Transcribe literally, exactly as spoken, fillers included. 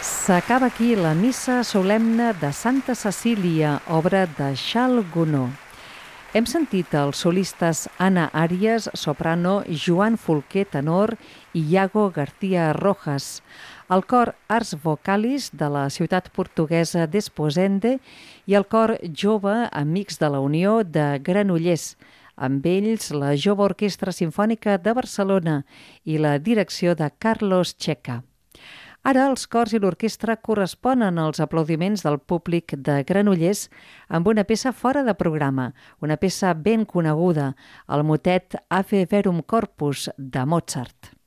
S'acaba aquí la missa solemne de Santa Cecília, obra de Charles Gounod. Hem sentit els solistes Ana Arias, soprano, Joan Folquer, tenor, i Iago García Rojas, el cor Ars Vocalis de la ciutat portuguesa d'Esposende i el cor jove Amics de la Unió de Granollers, amb ells la Jove Orquestra Simfònica de Barcelona i la direcció de Carlos Checa. Ara els cors i l'orquestra corresponen als aplaudiments del públic de Granollers amb una peça fora de programa, una peça ben coneguda, el motet Ave Verum Corpus de Mozart.